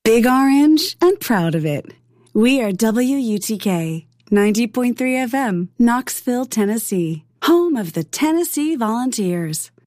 Big Orange and proud of it. We are WUTK 90.3 FM, Knoxville, Tennessee, home of the Tennessee Volunteers.